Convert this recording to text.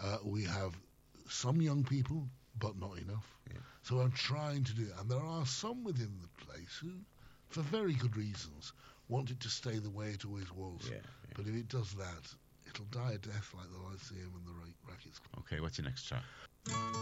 We have some young people, but not enough. Yeah. So I'm trying to do it. And there are some within the place who, for very good reasons, want it to stay the way it always was. Yeah, But if it does that, it'll die a death like the Lyceum and the Rackets. Okay, what's your next track?